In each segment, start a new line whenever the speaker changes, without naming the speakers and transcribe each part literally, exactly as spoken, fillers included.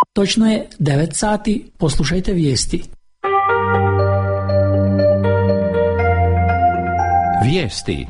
Točno je devet sati, poslušajte vijesti.
Vijesti.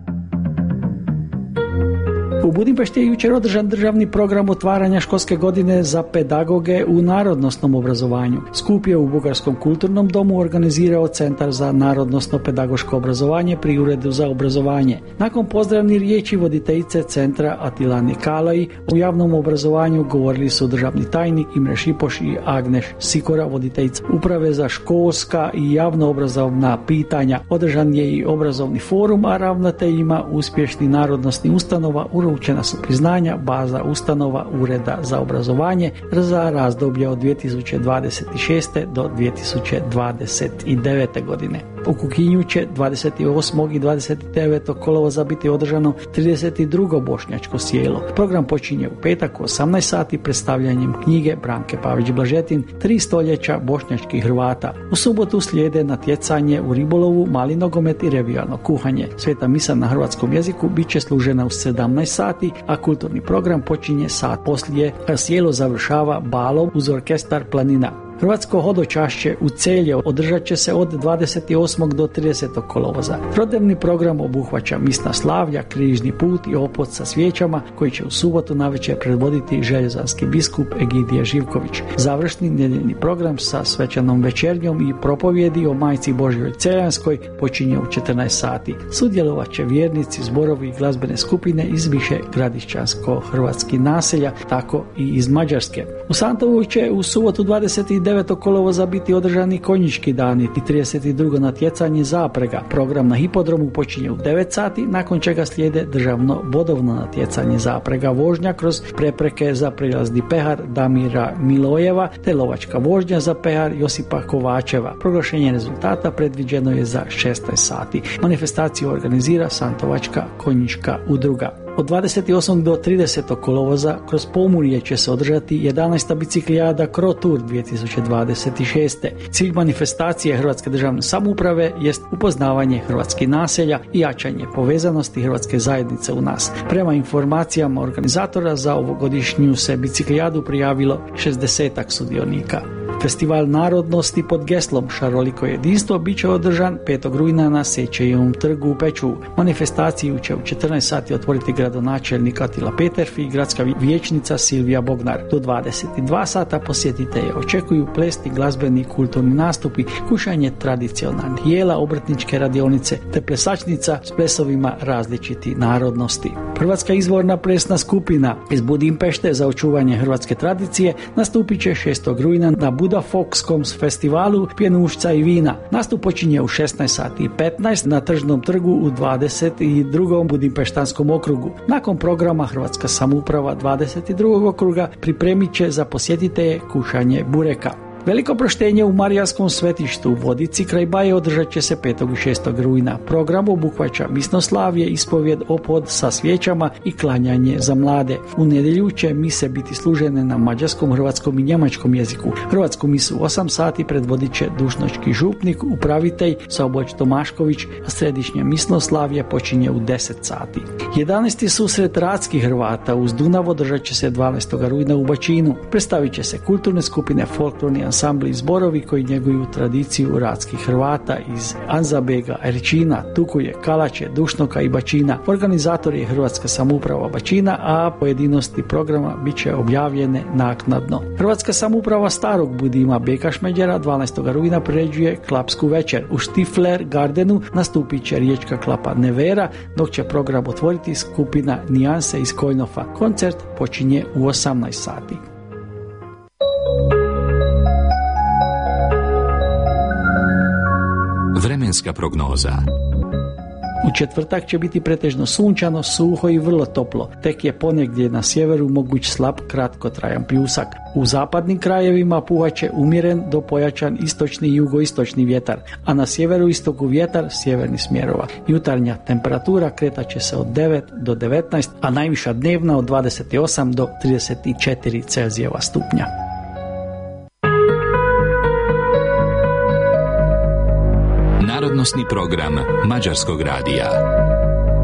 U Budimpešti je jučer održan državni program otvaranja školske godine za pedagoge u narodnosnom obrazovanju. Skup je u Bugarskom kulturnom domu organizirao Centar za narodnosno pedagoško obrazovanje pri Uredu za obrazovanje. Nakon pozdravnih riječi voditeljice centra Atilani Kalai u javnom obrazovanju govorili su državni tajnik Imre Šipoš i Agneš Sikora, voditeljica Uprave za školska i javno obrazovna pitanja. Održan je i obrazovni forum, a ravnateljima uspješnih narodnosnih ustanova uručena su priznanja baza ustanova Ureda za obrazovanje za razdoblje od dvije tisuće dvadeset šeste do dvije tisuće dvadeset devete godine. U Kukinju će dvadeset osmog i dvadeset devetog kolovoza biti održano trideset drugo bošnjačko sjelo. Program počinje u petak u osamnaest sati predstavljanjem knjige Branke Pavić-Blažetin Tri stoljeća bošnjačkih Hrvata. U subotu slijede natjecanje u ribolovu, mali nogomet i revijalno kuhanje. Sveta misa na hrvatskom jeziku bit će služena u sedamnaest sati, a kulturni program počinje sat poslije, a sjelo završava balom uz orkestar Planina. Hrvatsko hodočašće u Celje održat će se od dvadeset osmog do tridesetog kolovoza. Trodnevni program obuhvaća misna slavlja, križni put i opod sa svijećama koji će u subotu navečer predvoditi željezanski biskup Egidije Živković. Završni nedjeljni program sa svečanom večernjom i propovjedi o Majci Božjoj Celjanskoj počinje u četrnaest sati. Sudjelovat će vjernici, zborovi i glazbene skupine iz više gradišćansko-hrvatskih naselja, tako i iz Mađarske. U Santovu će u subotu dvadeset devetog kolovoza biti održani konjički dani i trideset drugo natjecanje zaprega. Program na hipodromu počinje u devet sati, nakon čega slijede državno bodovno natjecanje zaprega vožnja kroz prepreke za prilazni pehar Damira Milojeva te lovačka vožnja za pehar Josipa Kovačeva. Proglašenje rezultata predviđeno je za šesnaest sati. Manifestaciju organizira Santovačka konjička udruga. Od dvadeset osmog do tridesetog kolovoza kroz Pomurje će se održati jedanaesta biciklijada Cro Tour dvije tisuće dvadeset šeste. Cilj manifestacije Hrvatske državne samouprave jest upoznavanje hrvatskih naselja i jačanje povezanosti hrvatske zajednice u nas. Prema informacijama organizatora za ovogodišnju se biciklijadu prijavilo šezdesetak sudionika. Festival narodnosti pod geslom Šaroliko jedinstvo bit će održan petog rujna na Sečejevom trgu u Pečuvu. Manifestaciju će u četrnaest sati otvoriti gradonačelnik Atila Peterfi i gradska vijećnica Silvija Bognar. Do dvadeset dva sata posjetitelje očekuju plesni, glazbeni i kulturni nastupi, kušanje tradicionalnih jela, obrtničke radionice te plesačnica s plesovima različiti narodnosti. Hrvatska izvorna plesna skupina iz Budimpešte za očuvanje hrvatske tradicije nastupit će šestog rujna na Budafokskom festivalu pjenušca i vina. Nastup počinje u šesnaest sati i petnaest na Tržnom trgu u dvadeset drugom Budimpeštanskom okrugu. Nakon programa Hrvatska samouprava dvadeset drugog okruga pripremit će za posjetitelje kušanje bureka. Veliko proštenje u Marijanskom svetištu u Vodici kraj Baje održat će se petog i šestog rujna. Program obuhvaća misnoslavlje, ispovjed, opod sa svijećama i klanjanje za mlade. U nedjelju će mise biti služene na mađarskom, hrvatskom i njemačkom jeziku. Hrvatsku misu u osam sati predvodit će dušnočki župnik, upravitelj Soboć Tomašković, a središnje misnoslavlje počinje u deset sati. jedanaesti susret radskih Hrvata uz Dunav održat će se dvanaestog rujna u Bačinu. Predstavit će se kulturne skupine, folklorni ansambli i zborovi koji njeguju tradiciju radskih Hrvata iz Anzabega, Erčina, Tukuje, Kalače, Dušnoka i Bačina. Organizator je Hrvatska samouprava Bačina, a pojedinosti programa bit će objavljene naknadno. Hrvatska samouprava Starog Budima Beka Šmeđera dvanaestog rujna priređuje klapsku večer. U Stifler Gardenu nastupit će riječka klapa Nevera, dok će program otvoriti skupina Nijanse iz Kojnofa. Koncert počinje u osamnaest sati.
Vremenska prognoza.
U četvrtak će biti pretežno sunčano, suho i vrlo toplo. Tek je ponegdje na sjeveru moguć slab kratkotrajan pljusak. U zapadnim krajevima puhat će umjeren do pojačan istočni i jugoistočni vjetar, a na sjeveru istoku vjetar sjevernih smjerova. Jutarnja temperatura kretat će se od devet do devetnaest, a najviša dnevna od dvadeset osam do trideset četiri Celzijeva stupnja.
Narodnosni program Mađarskog radija.